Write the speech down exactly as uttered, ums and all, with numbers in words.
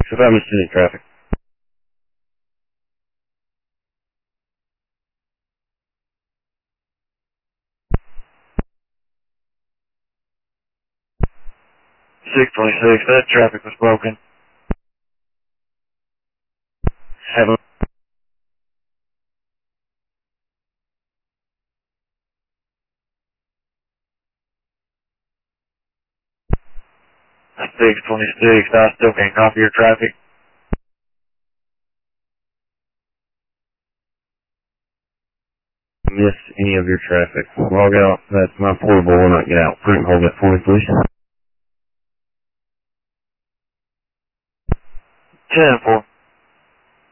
If I missed any traffic. six twenty-six, that traffic was broken. Have a six twenty-six, I still can't copy your traffic. Miss any of your traffic. Log out. That's my portable will not get out. Put it and hold that for me, please. ten four.